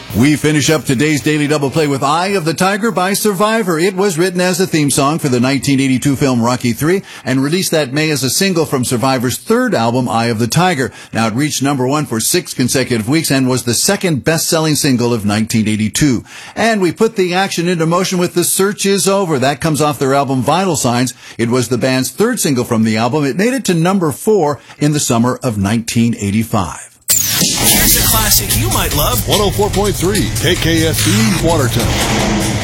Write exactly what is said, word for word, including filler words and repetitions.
We finish up today's Daily Double Play with Eye of the Tiger by Survivor. It was written as a theme song for the nineteen eighty-two film Rocky three and released that May as a single from Survivor's third album, Eye of the Tiger. Now, it reached number one for six consecutive weeks and was the second best-selling single of nineteen eighty-two. And we put the action into motion with The Search Is Over. That comes off their album Vital Signs. It was the band's third single from the album. It made it to number four in the summer of nineteen eighty-five. Here's a classic you might love. one oh four point three K K S E Watertown.